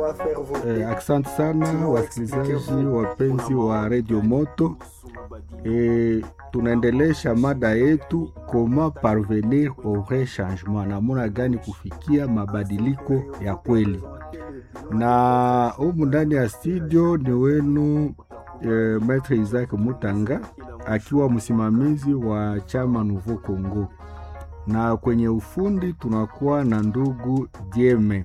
Asante sana wasikilizaji wapenzi wa Radio Moto. Tunaendelesha mada yetu comment parvenir au vrai changement, namuna gani kufikia mabadiliko ya kweli. Na humu ndani ya studio ni wenu Maître Isaac Mutanga akiwa msimamizi wa chama Nouveau Congo, na kwenye ufundi tunakuwa na ndugu Dieme.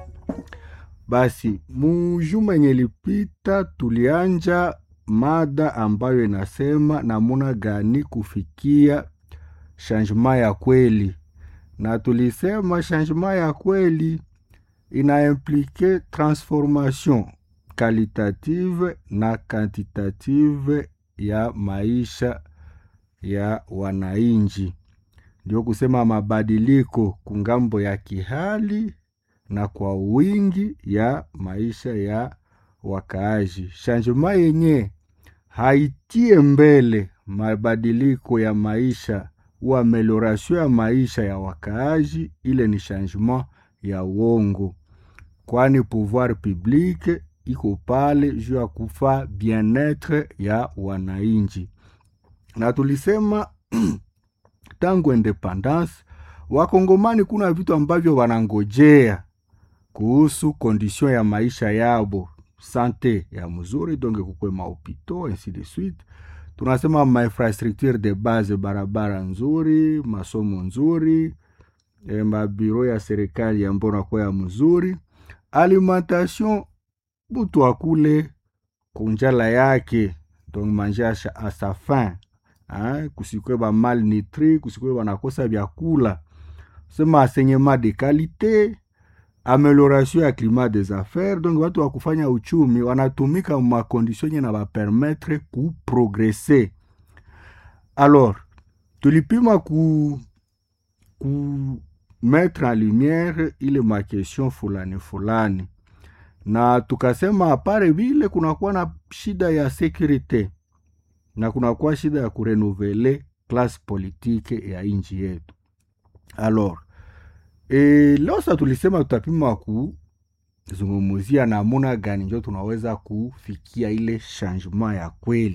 Basi mujuma nyelipita tulianja mada ambayo inasema namuna gani kufikia changement ya kweli, na tulisema changement ya kweli ina implique transformation qualitative na quantitative ya maisha ya wananchi. Ndio kusema mabadiliko kungambo ya kihali na kwa wingi ya maisha ya wakaaji. Changement yenye haitie mbele mabadiliko ya maisha au amelioration ya maisha ya wakaaji, ile ni changement ya uongo, kwani pouvoir public iko pale juu ya kufa bien-être ya wananchi. Na tulisema tangu independence wakongomani kuna vitu ambavyo wanangojea kuhusu condition ya maisha yabo, sante ya mzuri, donc kukwe mahopito ainsi de suite. Tunasema ma infrastructure de base, barabara nzuri, masomo nzuri, mabiro ya serikali ya mbona kwa ya mzuri, alimentation, butu akule kunjala yake, donc manger à sa faim, kusikwe ba malnutri, kusikwe banakosa vyakula. Sema enseignement de qualité, amélioration ya climat des affaires, donc watu wa kufanya uchumi wanatumika ma conditions na ba permettre ku progresser. Alors, tulipima ku mettre en lumière ile ma question fulani, na tukasema apare vile kunakuwa na shida ya sécurité na kunakuwa shida ya kurenouveler classe politique ya nchi yetu. Alors, leo sasa tulisema tutapima kuzungumzia namuna gani ndio tunaweza kufikia ile changement ya kweli.